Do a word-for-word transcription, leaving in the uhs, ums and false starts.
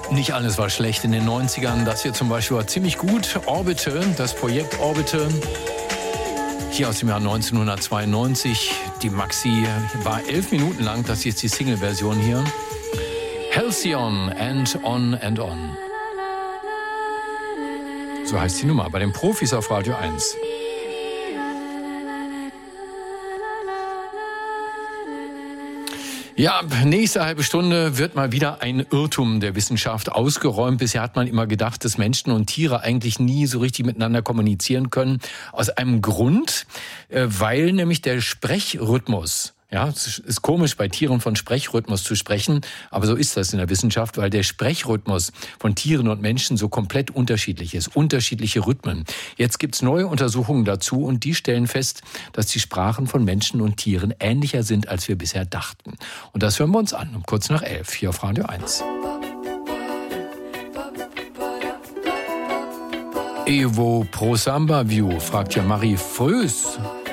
Nicht alles war schlecht in den neunzigern. Das hier zum Beispiel war ziemlich gut. Orbital, das Projekt Orbital. Hier aus dem Jahr neunzehnhundertzweiundneunzig. Die Maxi war elf Minuten lang. Das ist jetzt die Single-Version hier. Halcyon and On and On. So heißt die Nummer bei den Profis auf Radio eins. Ja, nächste halbe Stunde wird mal wieder ein Irrtum der Wissenschaft ausgeräumt. Bisher hat man immer gedacht, dass Menschen und Tiere eigentlich nie so richtig miteinander kommunizieren können. Aus einem Grund, weil nämlich der Sprechrhythmus, ja, es ist komisch, bei Tieren von Sprechrhythmus zu sprechen, aber so ist das in der Wissenschaft, weil der Sprechrhythmus von Tieren und Menschen so komplett unterschiedlich ist, unterschiedliche Rhythmen. Jetzt gibt's neue Untersuchungen dazu und die stellen fest, dass die Sprachen von Menschen und Tieren ähnlicher sind, als wir bisher dachten. Und das hören wir uns an, um kurz nach elf, hier auf Radio eins. Evo pro Samba View, fragt ja Marie Frös.